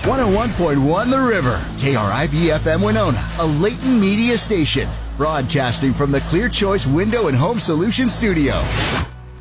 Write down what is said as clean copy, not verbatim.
101.1 The River, KRIV-FM Winona, a Leighton Media station, broadcasting from the Clear Choice Window and Home Solutions Studio.